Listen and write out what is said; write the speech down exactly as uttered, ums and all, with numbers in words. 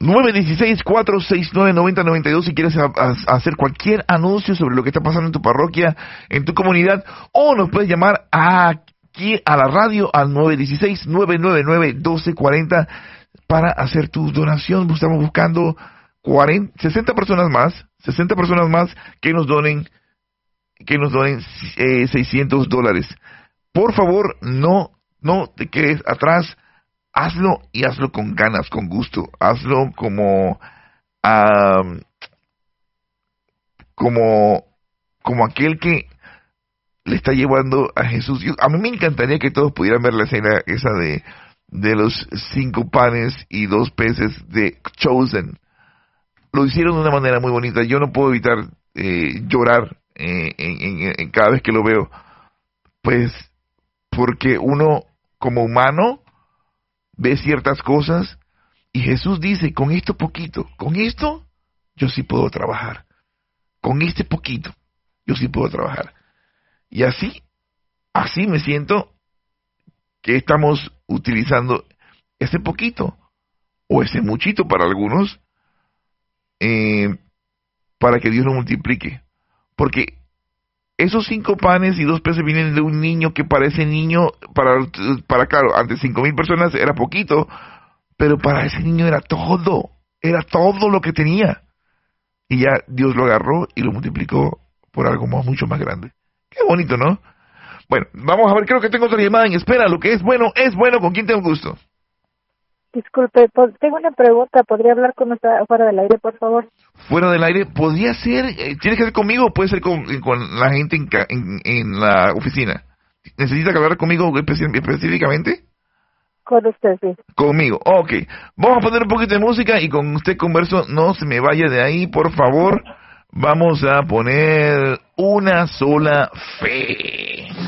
nueve uno seis, cuatro seis nueve, nueve cero nueve dos si quieres a, a, hacer cualquier anuncio sobre lo que está pasando en tu parroquia, en tu comunidad, o nos puedes llamar aquí a la radio al nueve uno seis, nueve nueve nueve, uno dos cuatro cero para hacer tu donación. Estamos buscando cuarenta, sesenta personas más, sesenta personas más que nos donen, que nos donen eh, seiscientos dólares. Por favor, no, no te quedes atrás. Hazlo y hazlo con ganas, con gusto. Hazlo como, um, como, como aquel que le está llevando a Jesús. Yo, a mí me encantaría que todos pudieran ver la escena esa de, de los cinco panes y dos peces de Chosen. Lo hicieron de una manera muy bonita. Yo no puedo evitar eh, llorar eh, en, en, en cada vez que lo veo. Pues, porque uno, como humano, ve ciertas cosas y Jesús dice, con esto poquito, con esto yo sí puedo trabajar, con este poquito yo sí puedo trabajar. Y así, así me siento que estamos utilizando ese poquito o ese muchito para algunos eh, para que Dios lo multiplique, porque esos cinco panes y dos peces vienen de un niño que para ese niño, para, para claro, ante cinco mil personas era poquito, pero para ese niño era todo, era todo lo que tenía. Y ya Dios lo agarró y lo multiplicó por algo más, mucho más grande. Qué bonito, ¿no? Bueno, vamos a ver, creo que tengo otra llamada en espera. Lo que es bueno, es bueno. ¿Con quién tengo gusto? Disculpe, tengo una pregunta. ¿Podría hablar con usted fuera del aire, por favor? Fuera del aire, podría ser, eh, tiene que ser conmigo o puede ser con, con la gente en, en, en la oficina. ¿Necesita hablar conmigo especi- específicamente? Con usted, sí. Conmigo, ok. Vamos a poner un poquito de música y con usted converso, no se me vaya de ahí, por favor. Vamos a poner Una Sola Fe.